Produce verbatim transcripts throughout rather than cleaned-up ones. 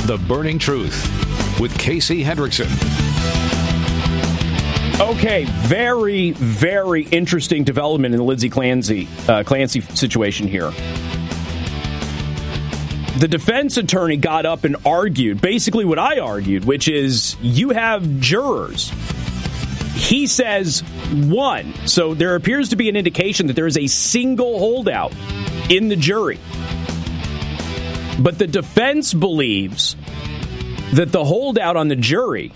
The Burning Truth with Casey Hendrickson. Okay, very, very interesting development in the Lindsay Clancy, uh, Clancy situation here. The defense attorney got up and argued basically what I argued, which is you have jurors. He says one. So there appears to be an indication that there is a single holdout in the jury. But the defense believes that the holdout on the jury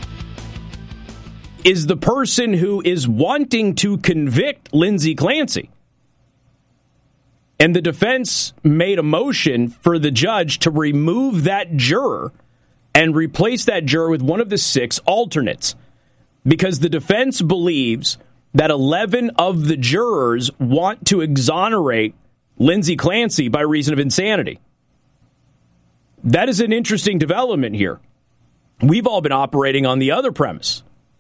is the person who is wanting to convict Lindsay Clancy. And the defense made a motion for the judge to remove that juror and replace that juror with one of the six alternates. Because the defense believes that eleven of the jurors want to exonerate Lindsay Clancy by reason of insanity. That is an interesting development here. We've all been operating on the other premise.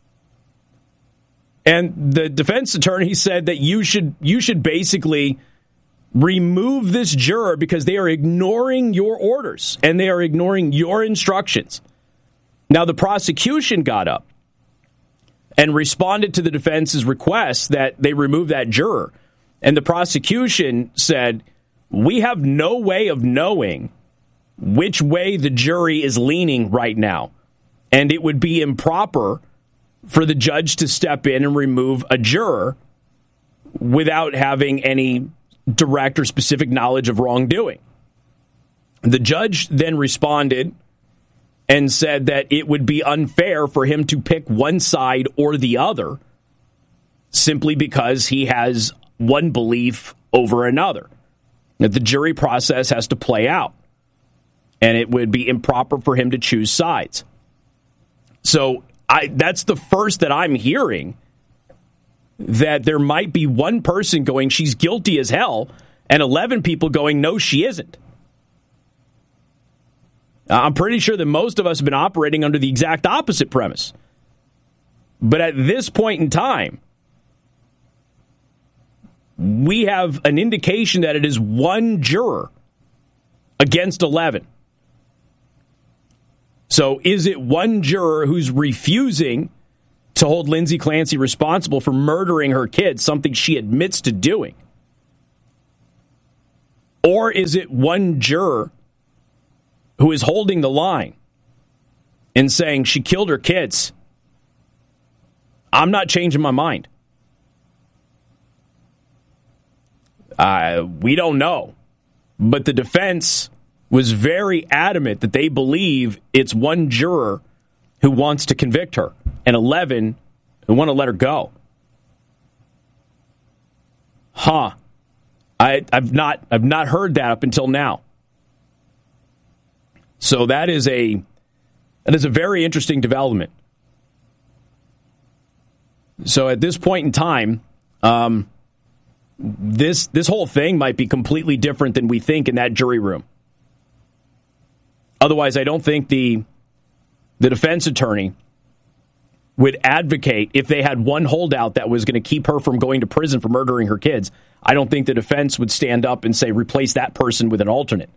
And the defense attorney said that you should you should basically remove this juror because they are ignoring your orders and they are ignoring your instructions. Now, the prosecution got up and responded to the defense's request that they remove that juror. And the prosecution said, we have no way of knowing which way the jury is leaning right now. And it would be improper for the judge to step in and remove a juror without having any direct or specific knowledge of wrongdoing. The judge then responded and said that it would be unfair for him to pick one side or the other simply because he has one belief over another. That the jury process has to play out. And it would be improper for him to choose sides. So I, that's the first that I'm hearing that there might be one person going, she's guilty as hell, and eleven people going, no, she isn't. I'm pretty sure that most of us have been operating under the exact opposite premise. But at this point in time, we have an indication that it is one juror against eleven. So is it one juror who's refusing to hold Lindsay Clancy responsible for murdering her kids, something she admits to doing? Or is it one juror who is holding the line and saying she killed her kids? I'm not changing my mind. Uh, we don't know. But the defense was very adamant that they believe it's one juror who wants to convict her and eleven who want to let her go. Huh. I, I've not I've not heard that up until now. So that is a that is a very interesting development. So at this point in time, um, this this whole thing might be completely different than we think in that jury room. Otherwise, I don't think the the defense attorney would advocate if they had one holdout that was going to keep her from going to prison for murdering her kids. I don't think the defense would stand up and say, replace that person with an alternate.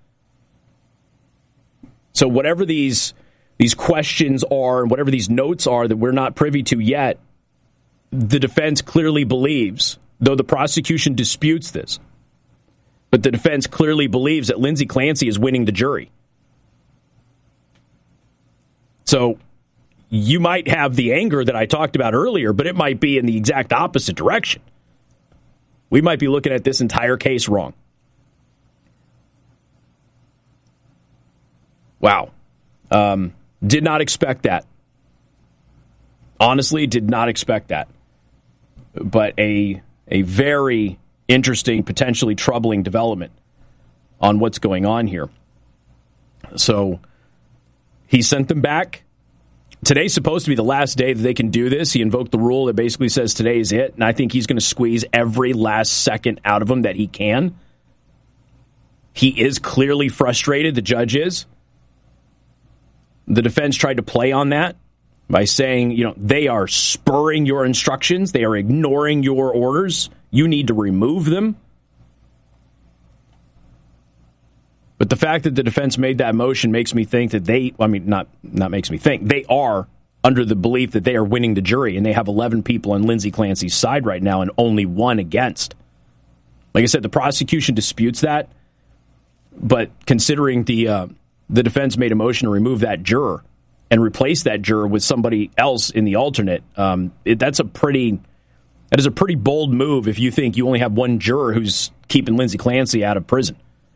So whatever these these questions are and whatever these notes are that we're not privy to yet, the defense clearly believes, though the prosecution disputes this, but the defense clearly believes that Lindsay Clancy is winning the jury. So you might have the anger that I talked about earlier, but it might be in the exact opposite direction. We might be looking at this entire case wrong. Wow. Um, did not expect that. Honestly, did not expect that. But a a very interesting, potentially troubling development on what's going on here. So he sent them back. Today's supposed to be the last day that they can do this. He invoked the rule that basically says today is it, and I think he's going to squeeze every last second out of them that he can. He is clearly frustrated, the judge is. The defense tried to play on that by saying, you know, they are spurring your instructions, they are ignoring your orders, you need to remove them. But the fact that the defense made that motion makes me think that they, I mean, not not makes me think, they are under the belief that they are winning the jury, and they have eleven people on Lindsay Clancy's side right now and only one against. Like I said, the prosecution disputes that, but considering the uh, the defense made a motion to remove that juror and replace that juror with somebody else in the alternate, um, it, that's a pretty that is a pretty bold move if you think you only have one juror who's keeping Lindsay Clancy out of prison.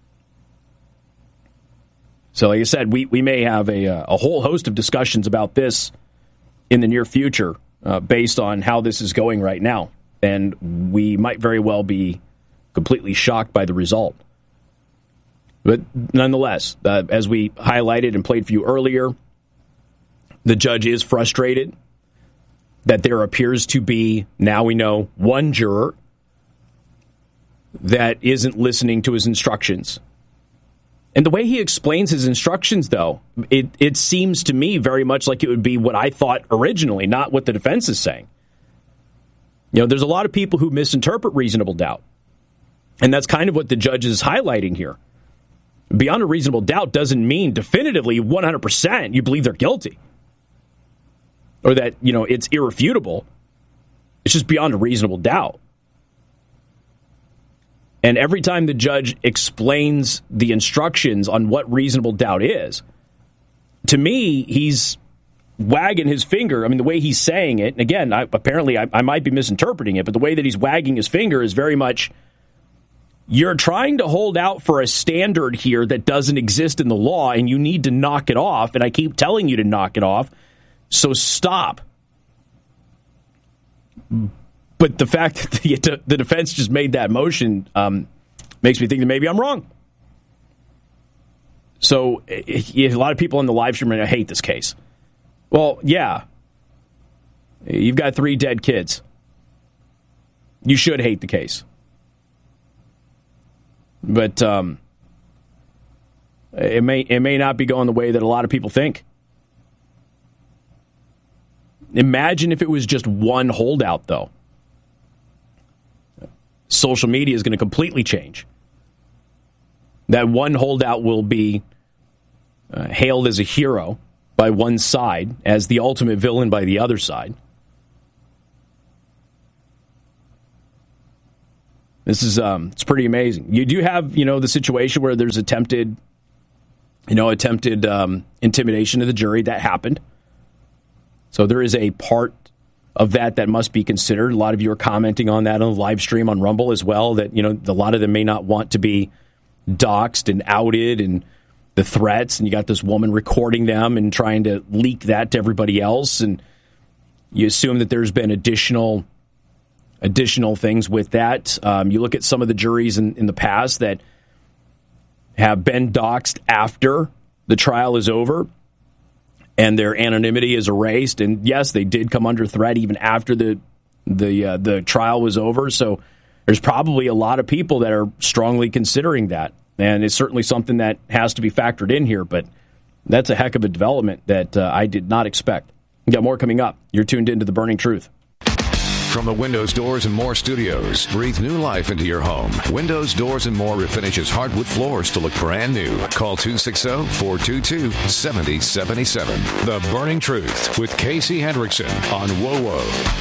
So, like I said, we, we may have a a whole host of discussions about this in the near future uh, based on how this is going right now, and we might very well be completely shocked by the result. But nonetheless, uh, as we highlighted and played for you earlier, the judge is frustrated that there appears to be, now we know, one juror that isn't listening to his instructions. And the way he explains his instructions, though, it, it seems to me very much like it would be what I thought originally, not what the defense is saying. You know, there's a lot of people who misinterpret reasonable doubt. And that's kind of what the judge is highlighting here. Beyond a reasonable doubt doesn't mean definitively one hundred percent you believe they're guilty. Or that, you know, it's irrefutable. It's just beyond a reasonable doubt. And every time the judge explains the instructions on what reasonable doubt is, to me, he's wagging his finger. I mean, the way he's saying it, and again, I, apparently I, I might be misinterpreting it, but the way that he's wagging his finger is very much, you're trying to hold out for a standard here that doesn't exist in the law, and you need to knock it off, and I keep telling you to knock it off, so stop. But the fact that the, the defense just made that motion um, makes me think that maybe I'm wrong. So a lot of people on the live stream are going to hate this case. Well, yeah. You've got three dead kids. You should hate the case. But um, it may it may not be going the way that a lot of people think. Imagine if it was just one holdout, though. Social media is going to completely change. That one holdout will be uh, hailed as a hero by one side, as the ultimate villain by the other side. This is um, it's pretty amazing. You do have, you know, the situation where there's attempted, you know, attempted um, intimidation of the jury. That happened. So there is a part of that that must be considered. A lot of you are commenting on that on the live stream on Rumble as well, that, you know, a lot of them may not want to be doxxed and outed, and the threats, and you got this woman recording them and trying to leak that to everybody else, and you assume that there's been additional additional things with that. Um, you look at some of the juries in, in the past that have been doxxed after the trial is over, and their anonymity is erased. And yes, they did come under threat even after the the uh, the trial was over. So there's probably a lot of people that are strongly considering that, and it's certainly something that has to be factored in here. But that's a heck of a development that uh, I did not expect. We got more coming up. You're tuned into The Burning Truth. From the Windows, Doors, and More studios, breathe new life into your home. Windows, Doors, and More refinishes hardwood floors to look brand new. Call two six zero, four two two, seven zero seven seven. The Burning Truth with Casey Hendrickson on W O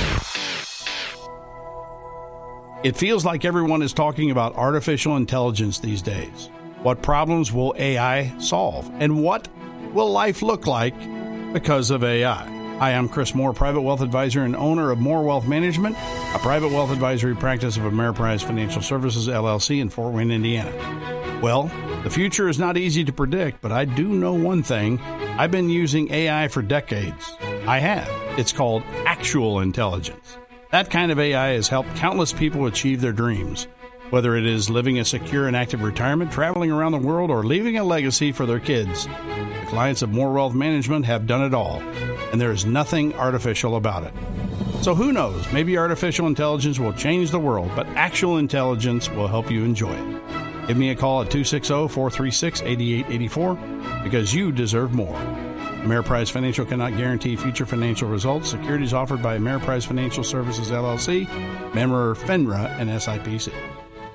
W. It feels like everyone is talking about artificial intelligence these days. What problems will A I solve? And what will life look like because of A I? Hi, I'm Chris Moore, private wealth advisor and owner of Moore Wealth Management, a private wealth advisory practice of Ameriprise Financial Services, L L C in Fort Wayne, Indiana. Well, the future is not easy to predict, but I do know one thing. I've been using A I for decades. I have. It's called actual intelligence. That kind of A I has helped countless people achieve their dreams. Whether it is living a secure and active retirement, traveling around the world, or leaving a legacy for their kids, the clients of Moore Wealth Management have done it all, and there is nothing artificial about it. So who knows, maybe artificial intelligence will change the world, but actual intelligence will help you enjoy it. Give me a call at two six zero, four three six, eight eight eight four because you deserve more. Ameriprise Financial cannot guarantee future financial results. Securities offered by Ameriprise Financial Services, L L C, member FINRA and S I P C.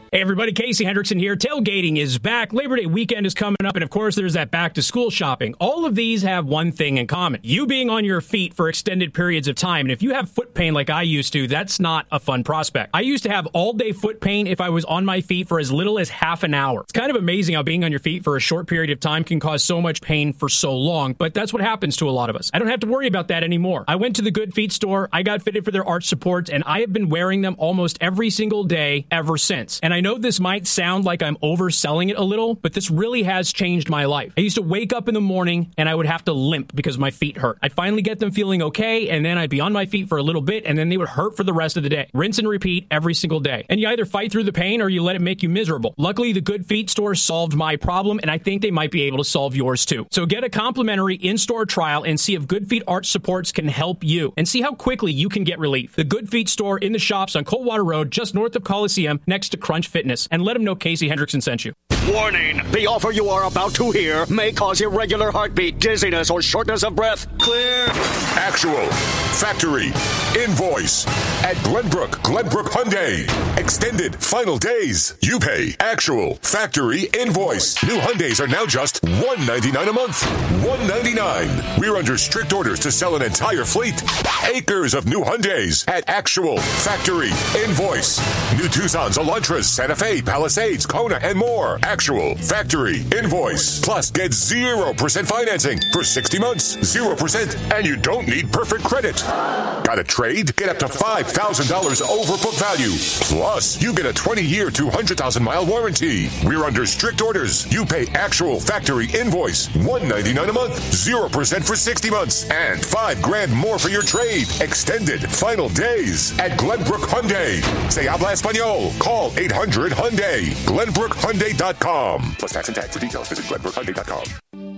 Hey everybody, Casey Hendrickson here. Tailgating is back. Labor Day weekend is coming up, and of course there's that back to school shopping. All of these have one thing in common. You being on your feet for extended periods of time. And if you have foot pain like I used to, that's not a fun prospect. I used to have all day foot pain if I was on my feet for as little as half an hour. It's kind of amazing how being on your feet for a short period of time can cause so much pain for so long, but that's what happens to a lot of us. I don't have to worry about that anymore. I went to the Good Feet store, I got fitted for their arch supports, and I have been wearing them almost every single day ever since. And I know this might sound like I'm overselling it a little, but this really has changed my life. I used to wake up in the morning and I would have to limp because my feet hurt. I'd finally get them feeling okay, and then I'd be on my feet for a little bit, and then they would hurt for the rest of the day. Rinse and repeat every single day. And you either fight through the pain or you let it make you miserable. Luckily, the Good Feet store solved my problem, and I think they might be able to solve yours too. So get a complimentary in-store trial and see if Good Feet arch supports can help you, and see how quickly you can get relief. The Good Feet store in the shops on Coldwater Road, just north of Coliseum, next to Crunch Fitness. And let them know Casey Hendrickson sent you. Warning! The offer you are about to hear may cause irregular heartbeat, dizziness, or shortness of breath. Clear. Actual. Factory. Invoice. At Glenbrook. Glenbrook Hyundai. Extended. Final days. You pay. Actual. Factory. Invoice. New Hyundais are now just one ninety-nine a month. one ninety-nine. We're under strict orders to sell an entire fleet. Acres of new Hyundais at Actual. Factory. Invoice. New Tucsons, Elantras, Santa Fe, Palisades, Kona, and more. Actual. Factory. Invoice. Plus, get zero percent financing for sixty months. zero percent. And you don't need perfect credit. Got a trade? Get up to five thousand dollars over book value. Plus, you get a twenty-year, two hundred thousand mile warranty. We're under strict orders. You pay Actual. Factory. Invoice. one ninety-nine a month. zero percent for sixty months. And five grand more for your trade. Extended. Final days at Glenbrook Hyundai. Se habla español. Call eight hundred Hyundai. Glenbrook Hyundai dot com. Plus tax and tag. For details, visit Glenbrook Hyundai dot com.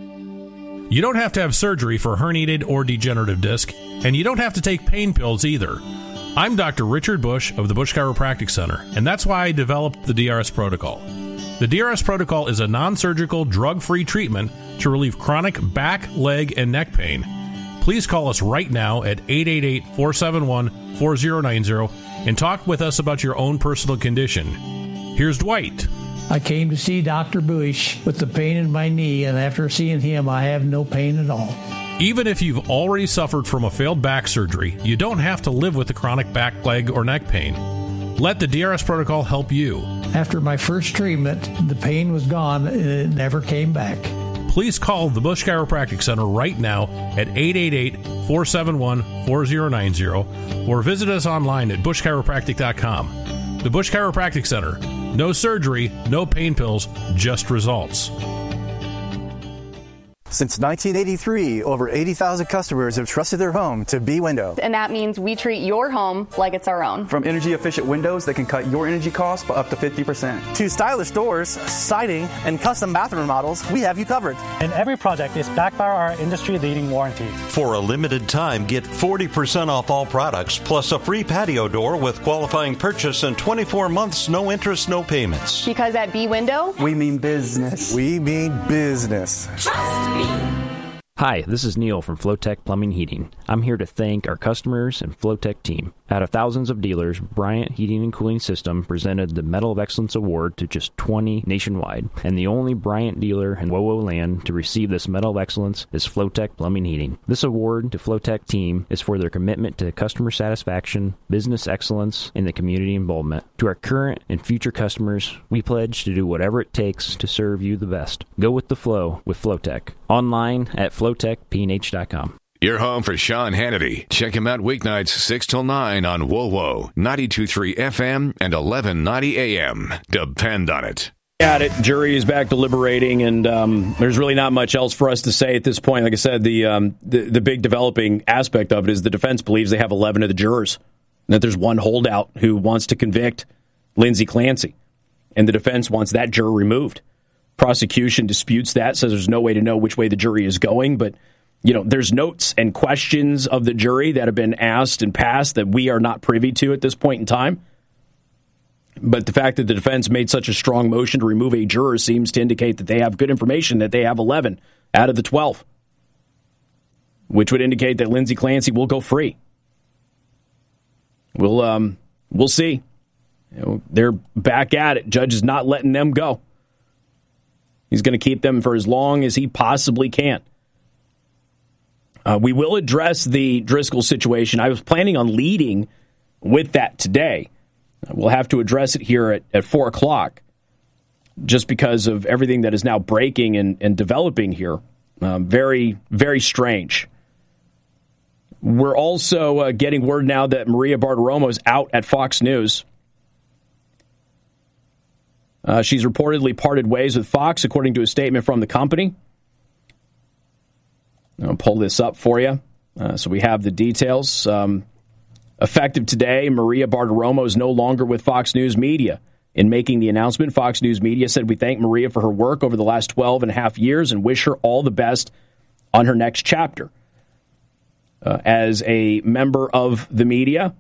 You don't have to have surgery for herniated or degenerative disc, and you don't have to take pain pills either. I'm Doctor Richard Bush of the Bush Chiropractic Center, and that's why I developed the D R S Protocol. The D R S Protocol is a non-surgical, drug-free treatment to relieve chronic back, leg, and neck pain. Please call us right now at eight eight eight, four seven one, four zero nine zero and talk with us about your own personal condition. Here's Dwight. I came to see Doctor Bush with the pain in my knee, and after seeing him, I have no pain at all. Even if you've already suffered from a failed back surgery, you don't have to live with the chronic back, leg, or neck pain. Let the D R S Protocol help you. After my first treatment, the pain was gone, and it never came back. Please call the Bush Chiropractic Center right now at eight eight eight, four seven one, four zero nine zero or visit us online at bush chiropractic dot com. The Bush Chiropractic Center. No surgery, no pain pills, just results. Since nineteen eighty-three, over eighty thousand customers have trusted their home to B Window. And that means we treat your home like it's our own. From energy-efficient windows that can cut your energy costs by up to fifty percent. To stylish doors, siding, and custom bathroom models, we have you covered. And every project is backed by our industry-leading warranty. For a limited time, get forty percent off all products, plus a free patio door with qualifying purchase and twenty-four months, no interest, no payments. Because at B Window, we mean business. We mean business. Trust me. Hi, this is Neil from Flowtech Plumbing Heating. I'm here to thank our customers and Flowtech team. Out of thousands of dealers, Bryant Heating and Cooling System presented the Medal of Excellence Award to just twenty nationwide. And the only Bryant dealer in W O W land to receive this Medal of Excellence is Flowtech Plumbing Heating. This award to Flowtech team is for their commitment to customer satisfaction, business excellence, and the community involvement. To our current and future customers, we pledge to do whatever it takes to serve you the best. Go with the flow with Flowtech. Online at flowtech p n h dot com. You're home for Sean Hannity. Check him out weeknights six till nine on W O W O, ninety-two point three F M and eleven ninety A M. Depend on it. Got it. Jury is back deliberating, and um, there's really not much else for us to say at this point. Like I said, the, um, the the big developing aspect of it is the defense believes they have eleven of the jurors, and that there's one holdout who wants to convict Lindsey Clancy, and the defense wants that juror removed. Prosecution disputes that, says there's no way to know which way the jury is going, but you know, there's notes and questions of the jury that have been asked and passed that we are not privy to at this point in time. But the fact that the defense made such a strong motion to remove a juror seems to indicate that they have good information, that they have eleven out of the twelve, which would indicate that Lindsey Clancy will go free. We'll um, we'll see. You know, they're back at it. Judge is not letting them go. He's going to keep them for as long as he possibly can. Uh, we will address the Driscoll situation. I was planning on leading with that today. We'll have to address it here at, at four o'clock just because of everything that is now breaking and, and developing here. Um, very, very strange. We're also uh, getting word now that Maria Bartiromo is out at Fox News. Uh, she's reportedly parted ways with Fox, according to a statement from the company. I'll pull this up for you. Uh, so we have the details. Um, effective today, Maria Bartiromo is no longer with Fox News Media. In making the announcement, Fox News Media said, "We thank Maria for her work over the last twelve and a half years and wish her all the best on her next chapter." Uh, as a member of the media,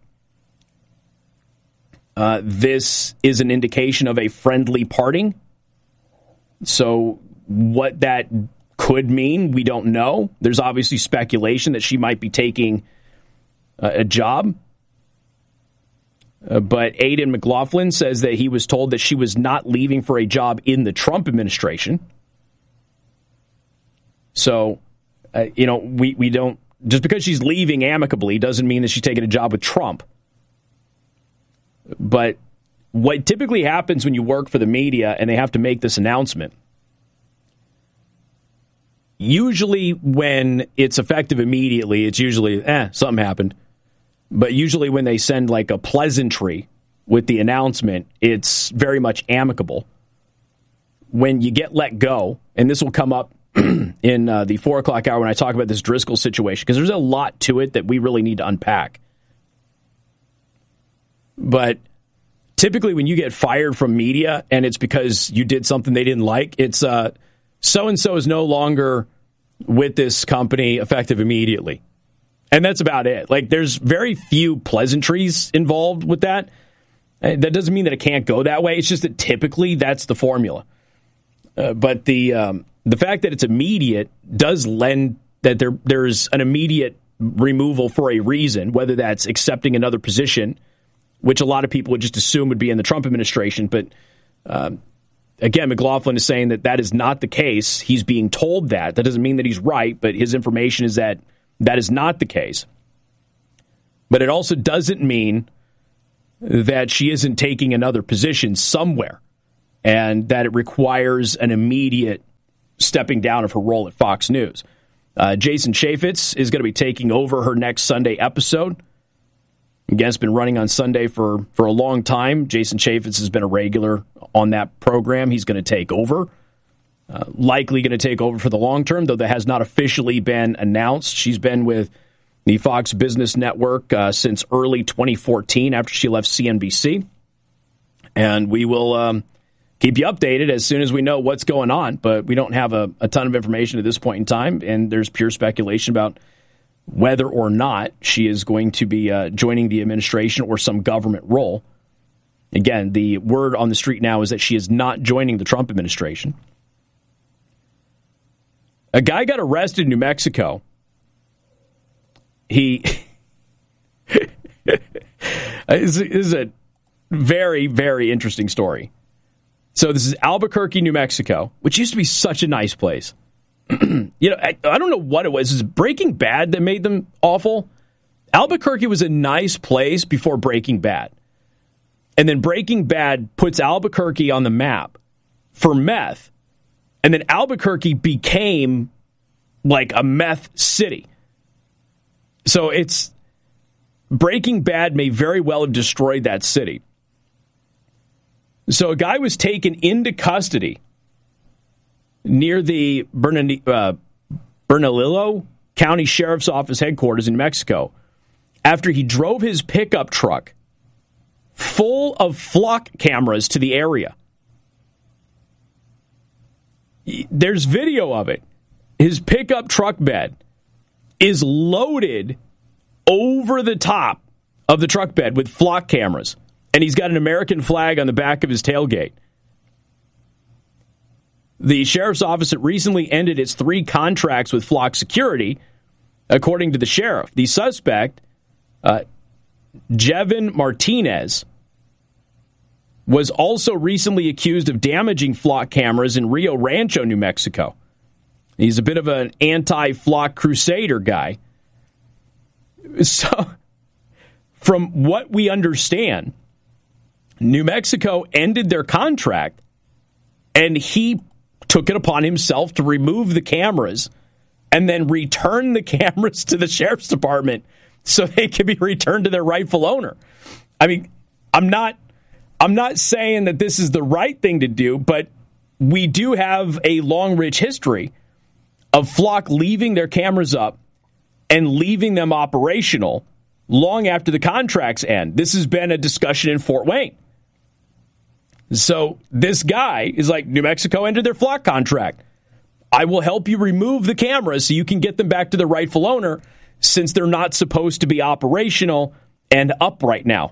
uh, this is an indication of a friendly parting. So what that could mean, we don't know. There's obviously speculation that she might be taking uh, a job. Uh, but Aidan McLaughlin says that he was told that she was not leaving for a job in the Trump administration. So, uh, you know, we, we don't, just because she's leaving amicably doesn't mean that she's taking a job with Trump. But what typically happens when you work for the media and they have to make this announcement, usually when it's effective immediately, it's usually, eh, something happened. But usually when they send like a pleasantry with the announcement, it's very much amicable. When you get let go, and this will come up in uh, the four o'clock hour when I talk about this Driscoll situation, because there's a lot to it that we really need to unpack. But typically when you get fired from media and it's because you did something they didn't like, it's uh, so-and-so is no longer with this company effective immediately. And that's about it. Like, there's very few pleasantries involved with that. That doesn't mean that it can't go that way. It's just that typically that's the formula. Uh, but the um, the fact that it's immediate does lend that there there's an immediate removal for a reason, whether that's accepting another position, which a lot of people would just assume would be in the Trump administration. But um, again, McLaughlin is saying that that is not the case. He's being told that. That doesn't mean that he's right, but his information is that that is not the case. But it also doesn't mean that she isn't taking another position somewhere and that it requires an immediate stepping down of her role at Fox News. Uh, Jason Chaffetz is going to be taking over her next Sunday episode. Again, it's been running on Sunday for, for a long time. Jason Chaffetz has been a regular on that program. He's going to take over. Uh, likely going to take over for the long term, though that has not officially been announced. She's been with the Fox Business Network uh, since early twenty fourteen after she left C N B C. And we will um, keep you updated as soon as we know what's going on. But we don't have a, a ton of information at this point in time, and there's pure speculation about whether or not she is going to be uh, joining the administration or some government role. Again, the word on the street now is that she is not joining the Trump administration. A guy got arrested in New Mexico. He this is a very, very interesting story. So this is Albuquerque, New Mexico, which used to be such a nice place. you know, I, I don't know what it was. Is it Breaking Bad that made them awful? Albuquerque was a nice place before Breaking Bad. And then Breaking Bad puts Albuquerque on the map for meth. And then Albuquerque became like a meth city. So it's Breaking Bad may very well have destroyed that city. So a guy was taken into custody near the Bernal- uh, Bernalillo County Sheriff's Office headquarters in New Mexico after he drove his pickup truck full of flock cameras to the area. There's video of it. His pickup truck bed is loaded over the top of the truck bed with flock cameras, and he's got an American flag on the back of his tailgate. The sheriff's office recently ended its three contracts with Flock Security, according to the sheriff. The suspect, uh, Jevin Martinez, was also recently accused of damaging flock cameras in Rio Rancho, New Mexico. He's a bit of an anti-flock crusader guy. So, from what we understand, New Mexico ended their contract, and he took it upon himself to remove the cameras and then return the cameras to the sheriff's department so they can be returned to their rightful owner. I mean, I'm not I'm not saying that this is the right thing to do, but we do have a long, rich history of Flock leaving their cameras up and leaving them operational long after the contracts end. This has been a discussion in Fort Wayne. So this guy is like, New Mexico ended their Flock contract. I will help you remove the cameras so you can get them back to the rightful owner, since they're not supposed to be operational and up right now.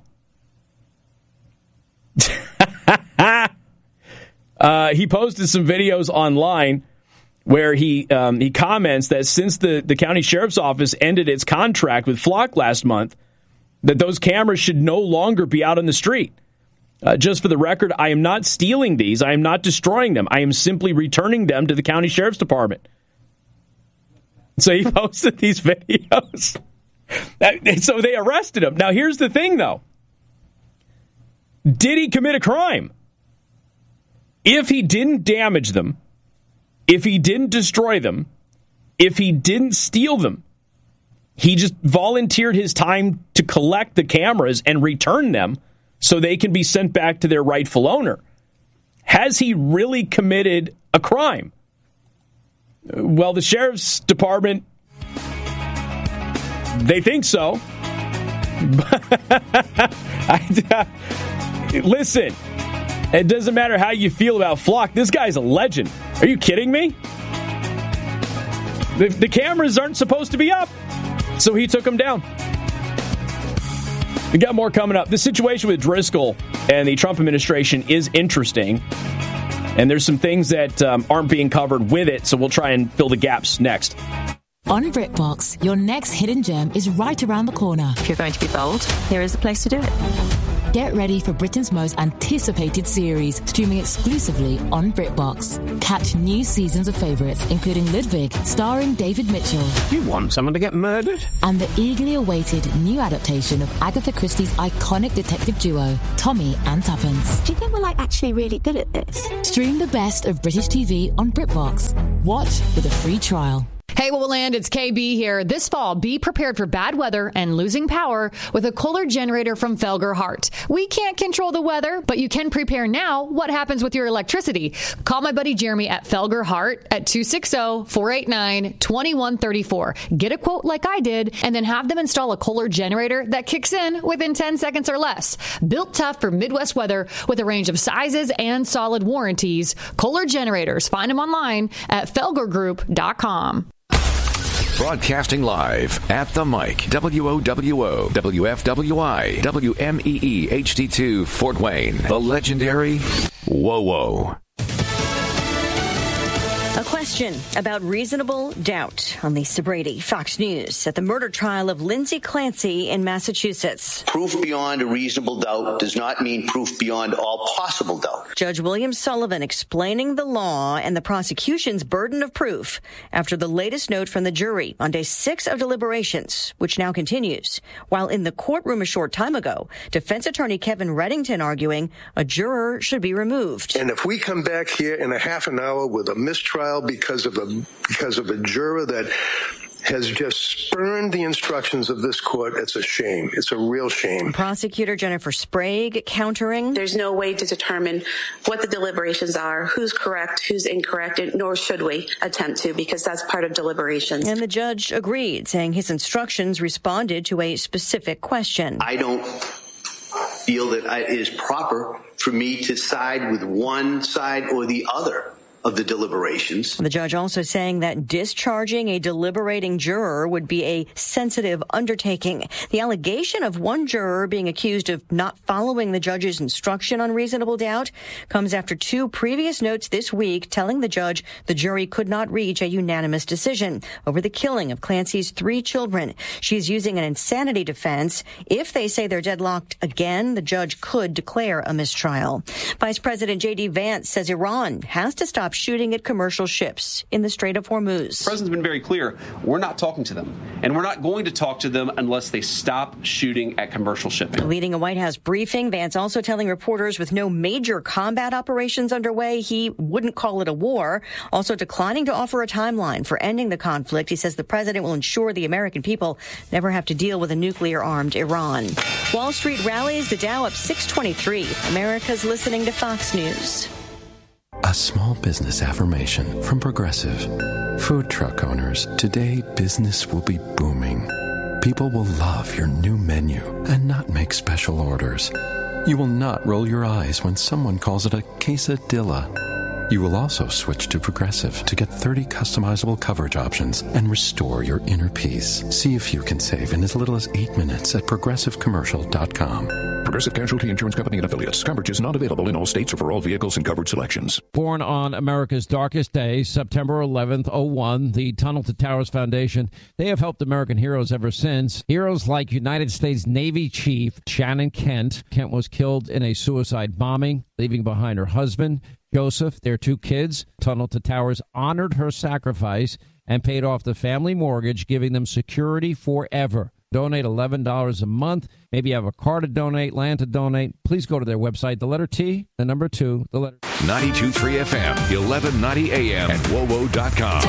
uh, he posted some videos online where he um, he comments that since the, the county sheriff's office ended its contract with Flock last month, that those cameras should no longer be out on the street. Uh, just for the record, I am not stealing these. I am not destroying them. I am simply returning them to the county sheriff's department. So he posted these videos. So they arrested him. Now, here's the thing, though. Did he commit a crime? If he didn't damage them, if he didn't destroy them, if he didn't steal them, he just volunteered his time to collect the cameras and return them so they can be sent back to their rightful owner. Has he really committed a crime? Well, the sheriff's department, they think so. Listen, it doesn't matter how you feel about Flock. This guy's a legend. Are you kidding me? The, the cameras aren't supposed to be up, so he took them down. We got more coming up. The situation with Driscoll and the Trump administration is interesting, and there's some things that um, aren't being covered with it, so we'll try and fill the gaps next. On BritBox, your next hidden gem is right around the corner. If you're going to be bold, here is the place to do it. Get ready for Britain's most anticipated series, streaming exclusively on BritBox. Catch new seasons of favourites, including Ludwig, starring David Mitchell. You want someone to get murdered? And the eagerly awaited new adaptation of Agatha Christie's iconic detective duo, Tommy and Tuppence. Do you think we're like actually really good at this? Stream the best of British T V on BritBox. Watch with a free trial. Hey, what will land? It's K B here. This fall, be prepared for bad weather and losing power with a Kohler generator from Felger Hart. We can't control the weather, but you can prepare now. What happens with your electricity? Call my buddy Jeremy at Felger Hart at two six zero, four eight nine, two one three four. Get a quote like I did, and then have them install a Kohler generator that kicks in within ten seconds or less. Built tough for Midwest weather with a range of sizes and solid warranties. Kohler generators. Find them online at felger group dot com. Broadcasting live at the mic, W O W O, W F W I, W M E E H D two, Fort Wayne, the legendary Whoa Whoa. A question about reasonable doubt on Lisa Brady, Fox News, at the murder trial of Lindsay Clancy in Massachusetts. Proof beyond a reasonable doubt does not mean proof beyond all possible doubt. Judge William Sullivan explaining the law and the prosecution's burden of proof after the latest note from the jury on day six of deliberations, which now continues. While in the courtroom a short time ago, defense attorney Kevin Reddington arguing a juror should be removed. And if we come back here in a half an hour with a mistrial because of a because of a juror that has just spurned the instructions of this court, it's a shame. It's a real shame. Prosecutor Jennifer Sprague countering. There's no way to determine what the deliberations are, who's correct, who's incorrect, nor should we attempt to, because that's part of deliberations. And the judge agreed, saying his instructions responded to a specific question. I don't feel that it is proper for me to side with one side or the other of the deliberations. The judge also saying that discharging a deliberating juror would be a sensitive undertaking. The allegation of one juror being accused of not following the judge's instruction on reasonable doubt comes after two previous notes this week telling the judge the jury could not reach a unanimous decision over the killing of Clancy's three children. She's using an insanity defense. If they say they're deadlocked again, the judge could declare a mistrial. Vice President J D Vance says Iran has to stop shooting at commercial ships in the Strait of Hormuz. The president's been very clear. We're not talking to them, and we're not going to talk to them unless they stop shooting at commercial shipping. Leading a White House briefing, Vance also telling reporters with no major combat operations underway, he wouldn't call it a war. Also declining to offer a timeline for ending the conflict. He says the president will ensure the American people never have to deal with a nuclear-armed Iran. Wall Street rallies, the Dow up six twenty-three. America's listening to Fox News. A small business affirmation from Progressive. Food truck owners, today business will be booming. People will love your new menu and not make special orders. You will not roll your eyes when someone calls it a quesadilla. You will also switch to Progressive to get thirty customizable coverage options and restore your inner peace. See if you can save in as little as eight minutes at progressive commercial dot com. Progressive Casualty Insurance Company and Affiliates. Coverage is not available in all states or for all vehicles and covered selections. Born on America's darkest day, September eleventh, oh one, the Tunnel to Towers Foundation, they have helped American heroes ever since. Heroes like United States Navy Chief Shannon Kent. Kent was killed in a suicide bombing, leaving behind her husband, Joseph, their two kids. Tunnel to Towers honored her sacrifice and paid off the family mortgage, giving them security forever. Donate eleven dollars a month. Maybe you have a car to donate, land to donate. Please go to their website, the letter T, the number two, the letter ninety-two point three F M, eleven ninety A M, and W O W O dot com.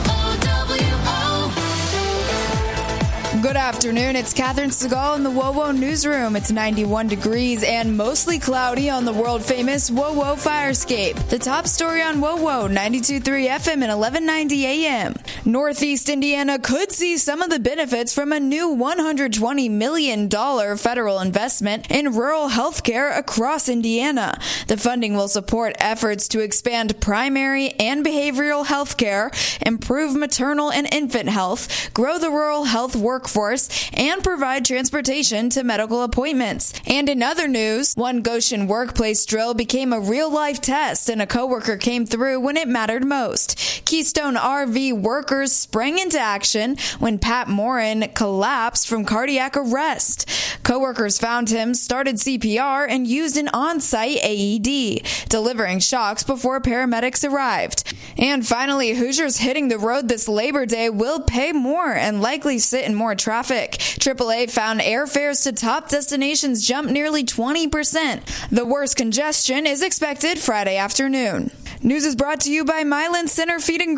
Good afternoon. It's Catherine Segal in the W O W O newsroom. It's ninety-one degrees and mostly cloudy on the world-famous W O W O Firescape. The top story on W O W O, ninety-two point three F M and eleven ninety A M. Northeast Indiana could see some of the benefits from a new one hundred twenty million dollars federal investment in rural health care across Indiana. The funding will support efforts to expand primary and behavioral health care, improve maternal and infant health, grow the rural health workforce, and provide transportation to medical appointments. And in other news, one Goshen workplace drill became a real-life test, and a coworker came through when it mattered most. Keystone R V workers sprang into action when Pat Morin collapsed from cardiac arrest. Coworkers found him, started C P R, and used an on-site A E D, delivering shocks before paramedics arrived. And finally, Hoosiers hitting the road this Labor Day will pay more and likely sit in more traffic. triple A found airfares to top destinations jumped nearly twenty percent. The worst congestion is expected Friday afternoon. News is brought to you by Mylan Center Feed and